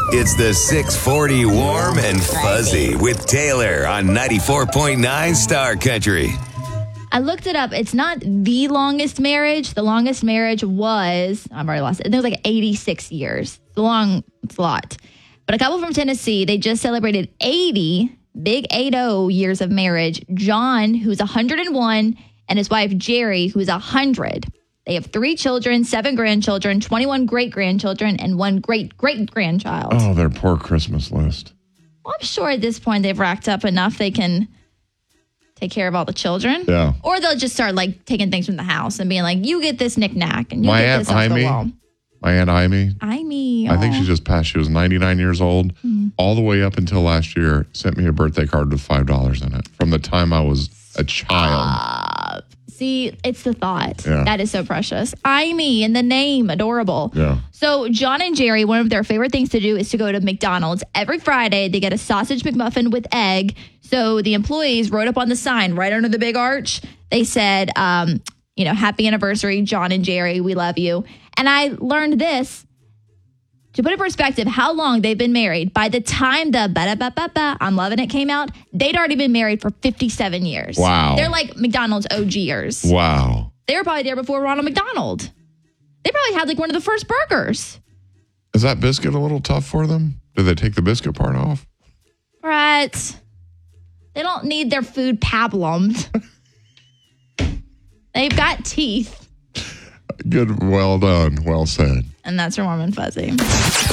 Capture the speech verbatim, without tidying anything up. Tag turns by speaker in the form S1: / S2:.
S1: It's the six forty Warm and Fuzzy with Taylor on ninety-four point nine Star Country.
S2: I looked it up. It's not the longest marriage. The longest marriage was, I've already lost it. It was like eighty-six years. It's a long, it's a lot. But a couple from Tennessee, they just celebrated eighty, big eight oh years of marriage. John, who's one hundred one, and his wife, Jerry, who's one hundred. They have three children, seven grandchildren, twenty-one great-grandchildren, and one great-great-grandchild.
S3: Oh, their poor Christmas list.
S2: Well, I'm sure at this point they've racked up enough they can take care of all the children.
S3: Yeah.
S2: Or they'll just start, like, taking things from the house and being like, you get this knick-knack, and you
S3: My
S2: get
S3: Aunt
S2: this off the
S3: Amy,
S2: wall.
S3: my Aunt Amy,
S2: Amy.
S3: I think
S2: aw.
S3: she just passed. She was ninety-nine years old.
S2: Mm-hmm.
S3: All the way up until last year, sent me a birthday card with five dollars in it from the time I was a child.
S2: Uh, see, it's the thought.
S3: Yeah.
S2: That is so precious. Amy and the name, adorable.
S3: Yeah.
S2: So John and Jerry, one of their favorite things to do is to go to McDonald's. Every Friday, they get a sausage McMuffin with egg. So the employees wrote up on the sign right under the big arch. They said, um, you know, happy anniversary, John and Jerry. We love you. And I learned this. To put in perspective how long they've been married, by the time the ba-da-ba-ba-ba, I'm Loving It came out, they'd already been married for fifty-seven years.
S3: Wow.
S2: They're like McDonald's O Gers.
S3: Wow.
S2: They were probably there before Ronald McDonald. They probably had like one of the first burgers.
S3: Is that biscuit a little tough for them? Did they take the biscuit part off?
S2: Right. They don't need their food pablomed. They've got teeth.
S3: Good. Well done. Well said.
S2: And that's your Warm and Fuzzy.